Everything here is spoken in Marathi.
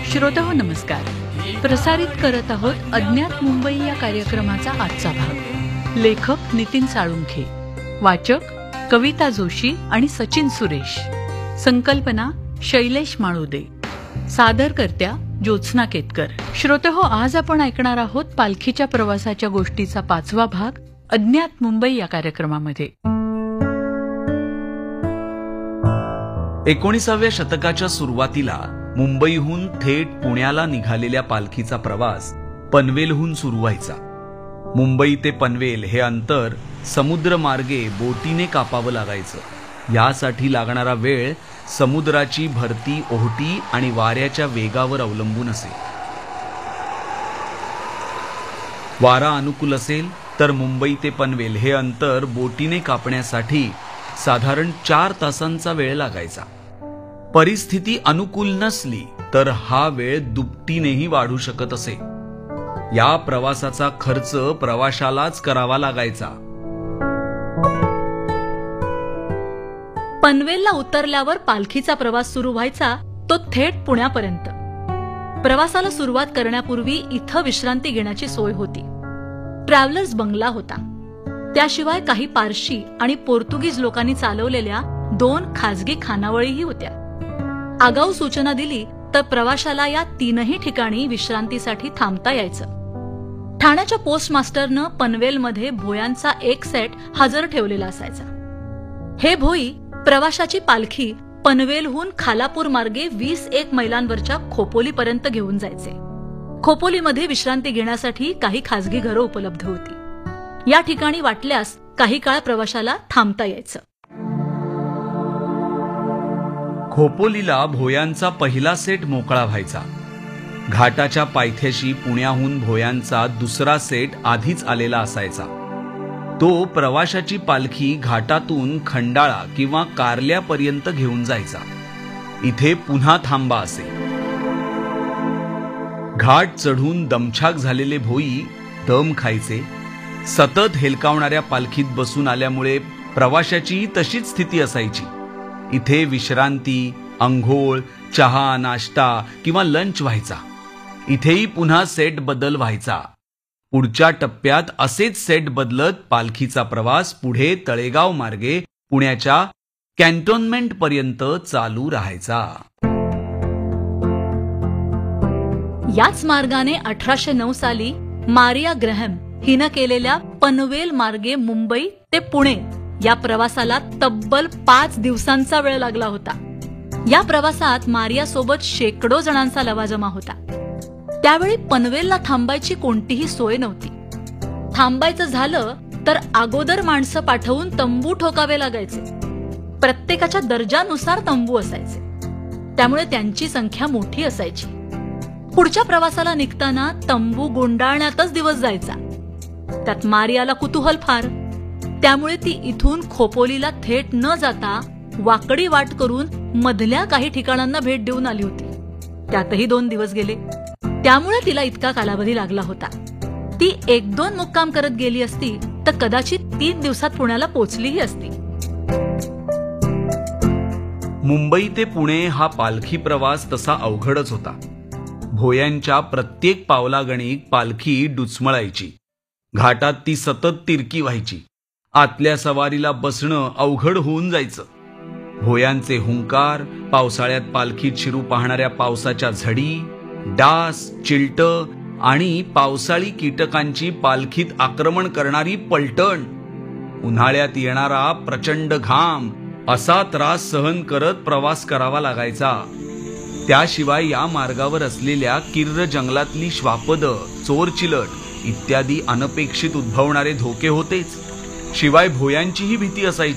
श्रोताहो नमस्कार. प्रसारित करत आहोत अज्ञात मुंबई या कार्यक्रमाचा आजचा भाग. लेखक नितीन साळुंखे, वाचक कविता जोशी आणि सचिन सुरेश, संकल्पना शैलेश माळुदे, सादरकर्त्या ज्योत्स्ना केतकर. श्रोताहो, आज आपण ऐकणार आहोत पालखीच्या प्रवासाच्या गोष्टीचा 5वा भाग अज्ञात मुंबई या कार्यक्रमामध्ये. 19व्या शतकाच्या सुरुवातीला मुंबईहून थेट पुण्याला निघालेल्या पालखीचा प्रवास पनवेलहून सुरू व्हायचा. मुंबई ते पनवेल हे अंतर समुद्रमार्गे बोटीने कापावं लागायचं. यासाठी लागणारा वेळ समुद्राची भरती, ओहोटी आणि वाऱ्याच्या वेगावर अवलंबून असे. वारा अनुकूल असेल तर मुंबई ते पनवेल हे अंतर बोटीने कापण्यासाठी साधारण 4 तासांचा वेळ लागायचा. परिस्थिती अनुकूल नसली तर हा वेळ दुपटीनेही वाढू शकत असे. या प्रवासाचा खर्च प्रवाशालाच करावा लागायचा. पनवेलला उतरल्यावर पालखीचा प्रवास सुरू व्हायचा, तो थेट पुण्यापर्यंत. प्रवासाला सुरुवात करण्यापूर्वी इथं विश्रांती घेण्याची सोय होती. ट्रॅव्हलर्स बंगला होता. त्याशिवाय काही पारशी आणि पोर्तुगीज लोकांनी चालवलेल्या 2 खाजगी खानावळीही होत्या. आगाऊ सूचना दिली तर प्रवाशाला या 3ही ठिकाणी विश्रांतीसाठी थांबता यायचं. ठाण्याच्या पोस्टमास्टरनं पनवेलमध्ये भोयांचा एक सेट हजर ठेवलेला असायचा. हे भोई प्रवाशाची पालखी पनवेलहून खालापूर मार्गे 21 मैलांवरच्या खोपोलीपर्यंत घेऊन जायचे. खोपोलीमध्ये विश्रांती घेण्यासाठी काही खासगी घरं उपलब्ध होती. या ठिकाणी वाटल्यास काही काळ प्रवाशाला थांबता यायचं. खोपोलीला भोयांचा पहिला सेट मोकळा व्हायचा. घाटाच्या पायथ्याशी पुण्याहून भोयांचा दुसरा सेट आधीच आलेला असायचा. तो प्रवाशाची पालखी घाटातून खंडाळा किंवा कार्ल्यापर्यंत घेऊन जायचा. इथे पुन्हा थांबा असे. घाट चढून दमछाक झालेले भोई दम खायचे. सतत हेलकावणाऱ्या पालखीत बसून आल्यामुळे प्रवाशाची तशीच स्थिती असायची. इथे विश्रांती, अंघोळ, चहा, नाश्ता किंवा लंच व्हायचा. इथेही पुन्हा सेट बदल व्हायचा. पुढच्या टप्प्यात असेच सेट बदलत पालखीचा प्रवास पुढे तळेगाव मार्गे पुण्याच्या कॅन्टोन्मेंट पर्यंत चालू राहायचा. याच मार्गाने 1809 साली मारिया ग्रहम हिनं केलेल्या पनवेल मार्गे मुंबई ते पुणे या प्रवासाला तब्बल 5 दिवसांचा वेळ लागला होता. या प्रवासात मारिया सोबत शेकडो जणांचा लवाजमा होता. त्यावेळी पनवेलला थांबायची कोणतीही सोय नव्हती. थांबायचं झालं तर अगोदर माणसं पाठवून तंबू ठोकावे लागायचे. प्रत्येकाच्या दर्जानुसार तंबू असायचे, त्यामुळे त्यांची संख्या मोठी असायची. पुढच्या प्रवासाला निघताना तंबू गुंडाळण्यातच दिवस जायचा. त्यात मारियाला कुतूहल फार. त्यामुळे ती इथून खोपोलीला थेट न जाता वाकडी वाट करून मधल्या काही ठिकाणांना भेट देऊन आली होती. त्यातही 2 दिवस गेले. त्यामुळे तिला इतका कालावधी लागला होता. ती 1-2 मुक्काम करत गेली असती तर कदाचित 3 दिवसात पुण्याला पोचलीही असती. मुंबई ते पुणे हा पालखी प्रवास तसा अवघडच होता. भोयांच्या प्रत्येक पावलागणिक पालखी डुचमळायची. घाटात ती सतत तिरकी व्हायची. आतल्या सवारीला बसणं अवघड होऊन जायचं. भोयांचे हुंकार, पावसाळ्यात पालखीत शिरू पाहणाऱ्या पावसाच्या झडी, डास, चिलट आणि पावसाळी कीटकांची पालखीत आक्रमण करणारी पलटण, उन्हाळ्यात येणारा प्रचंड घाम असा त्रास सहन करत प्रवास करावा लागायचा. त्याशिवाय या मार्गावर असलेल्या किर्र जंगलातली श्वापदं, चोरचिलट इत्यादी अनपेक्षित उद्भवणारे धोके होतेच. शिवाय भोयांचीही भीती असायची.